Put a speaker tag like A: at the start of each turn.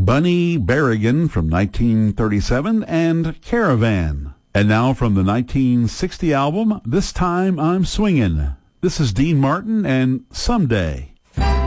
A: Bunny Berrigan from 1937, and Caravan. And now from the 1960 album, This Time I'm Swingin'. This is Dean Martin and Someday.